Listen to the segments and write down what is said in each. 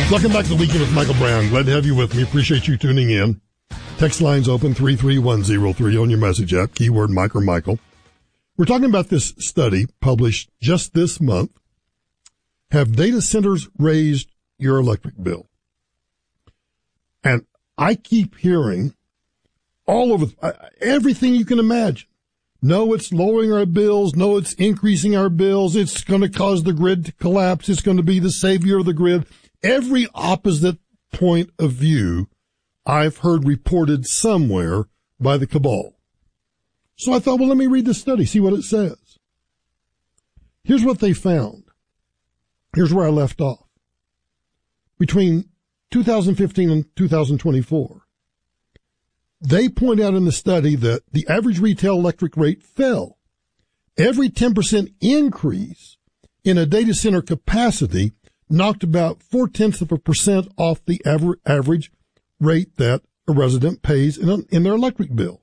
Welcome back to the Weekend with Michael Brown. Glad to have you with me. Appreciate you tuning in. Text lines open 33103 on your message app. Keyword Mike or Michael. We're talking about this study published just this month. Have data centers raised your electric bill? And I keep hearing all over everything you can imagine. No, it's lowering our bills. No, it's increasing our bills. It's going to cause the grid to collapse. It's going to be the savior of the grid. Every opposite point of view I've heard reported somewhere by the cabal. So I thought, well, let me read the study, see what it says. Here's what they found. Here's where I left off. Between 2015 and 2024, they point out in the study that the average retail electric rate fell. Every 10% increase in a data center capacity knocked about 0.4% off the average rate that a resident pays in their electric bill.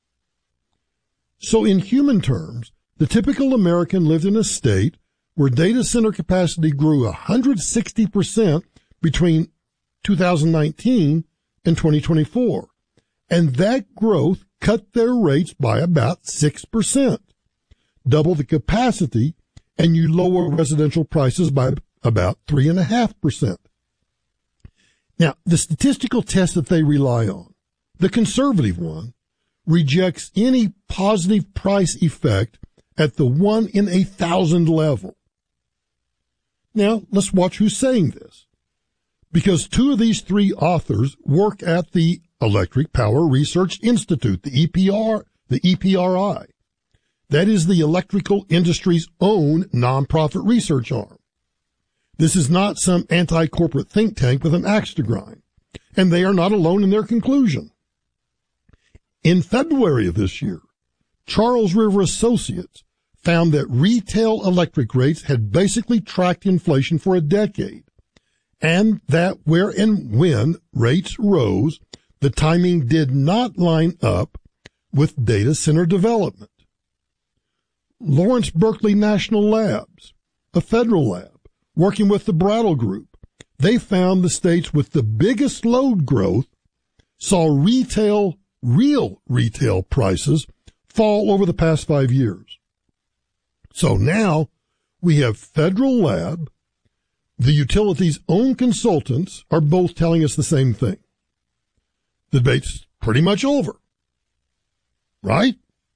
So in human terms, the typical American lived in a state where data center capacity grew 160% between 2019 and 2024. And that growth cut their rates by about 6%. Double the capacity, and you lower residential prices by about 3.5%. Now, the statistical test that they rely on, the conservative one, rejects any positive price effect at the 1 in 1,000 level. Now, let's watch who's saying this. Because two of these three authors work at the Electric Power Research Institute, the EPRI. That is the electrical industry's own nonprofit research arm. This is not some anti-corporate think tank with an axe to grind, and they are not alone in their conclusion. In February of this year, Charles River Associates found that retail electric rates had basically tracked inflation for a decade, and that where and when rates rose, the timing did not line up with data center development. Lawrence Berkeley National Labs, a federal lab, working with the Brattle Group, they found the states with the biggest load growth saw real retail prices fall over the past 5 years. So now we have federal lab, the utility's own consultants are both telling us the same thing. The debate's pretty much over, right?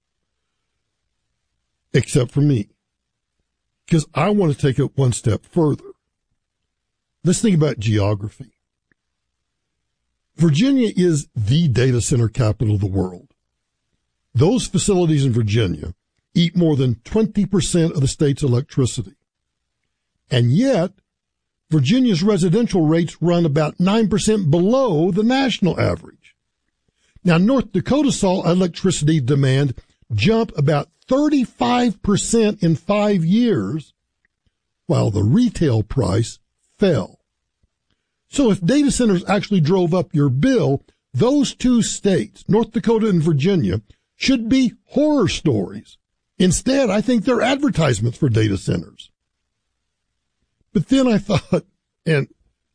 Except for me, because I want to take it one step further. Let's think about geography. Virginia is the data center capital of the world. Those facilities in Virginia eat more than 20% of the state's electricity. And yet, Virginia's residential rates run about 9% below the national average. Now, North Dakota saw electricity demand jump about 35% in 5 years, while the retail price fell. So if data centers actually drove up your bill, those two states, North Dakota and Virginia, should be horror stories. Instead, I think they're advertisements for data centers. But then I thought, and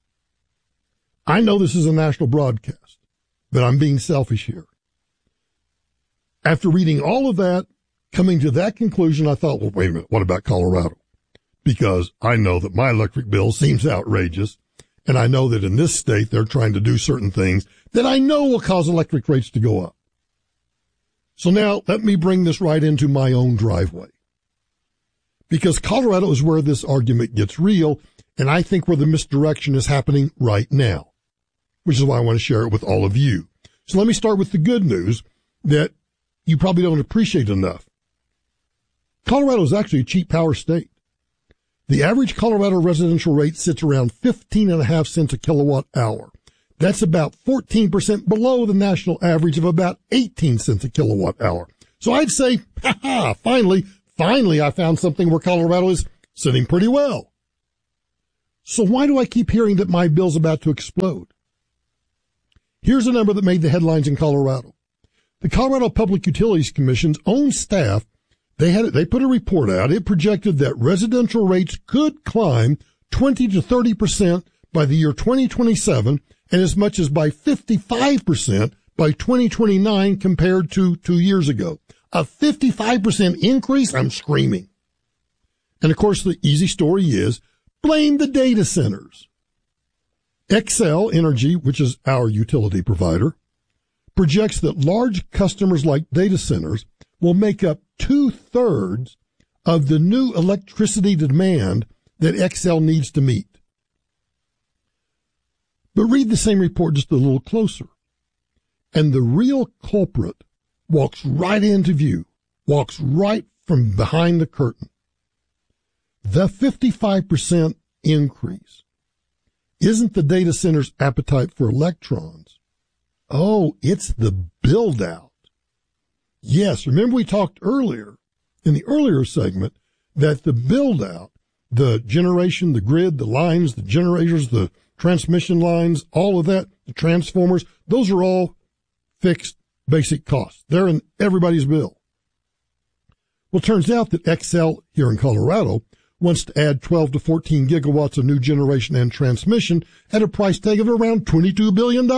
I know this is a national broadcast, but I'm being selfish here. After reading all of that, coming to that conclusion, I thought, well, wait a minute, what about Colorado? Because I know that my electric bill seems outrageous, and I know that in this state they're trying to do certain things that I know will cause electric rates to go up. So now let me bring this right into my own driveway. Because Colorado is where this argument gets real, and I think where the misdirection is happening right now, which is why I want to share it with all of you. So let me start with the good news that you probably don't appreciate enough. Colorado is actually a cheap power state. The average Colorado residential rate sits around 15.5 cents a kilowatt hour. That's about 14% below the national average of about 18 cents a kilowatt hour. So I'd say, finally I found something where Colorado is sitting pretty well. So why do I keep hearing that my bill's about to explode? Here's a number that made the headlines in Colorado. The Colorado Public Utilities Commission's own staff, they put a report out. It projected that residential rates could climb 20 to 30% by the year 2027 and as much as by 55% by 2029 compared to 2 years ago. A 55% increase? I'm screaming. And of course, the easy story is blame the data centers. Xcel Energy, which is our utility provider, projects that large customers like data centers will make up 2/3 of the new electricity demand that Xcel needs to meet. But read the same report just a little closer. And the real culprit walks right into view, walks right from behind the curtain. The 55% increase isn't the data center's appetite for electrons. Oh, it's the build-out. Yes, remember we talked earlier, in the earlier segment, that the build-out, the generation, the grid, the lines, the generators, the transmission lines, all of that, the transformers, those are all fixed basic costs. They're in everybody's bill. Well, it turns out that Xcel here in Colorado wants to add 12 to 14 gigawatts of new generation and transmission at a price tag of around $22 billion.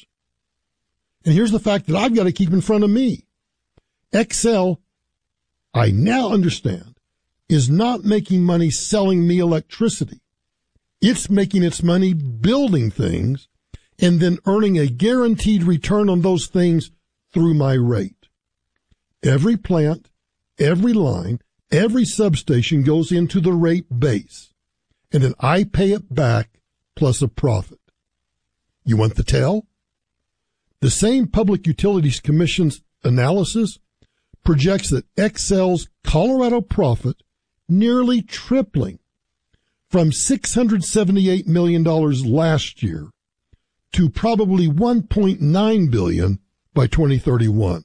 And here's the fact that I've got to keep in front of me. Xcel, I now understand, is not making money selling me electricity. It's making its money building things and then earning a guaranteed return on those things through my rate. Every plant, every line, every substation goes into the rate base, and then I pay it back plus a profit. You want the tell? The same Public Utilities Commission's analysis projects that Xcel's Colorado profit nearly tripling from $678 million last year to probably $1.9 billion by 2031.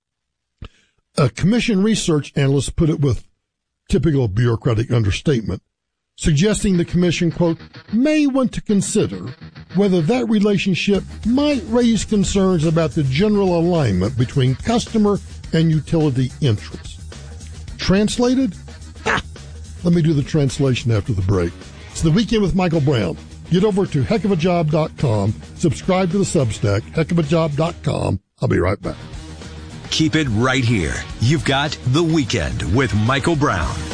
A commission research analyst put it with typical bureaucratic understatement, suggesting the commission, quote, may want to consider whether that relationship might raise concerns about the general alignment between customer and utility interests. Translated? Let me do the translation after the break. It's The Weekend with Michael Brown. Get over to heckofajob.com, subscribe to the Substack, heckofajob.com. I'll be right back. Keep it right here. You've got The Weekend with Michael Brown.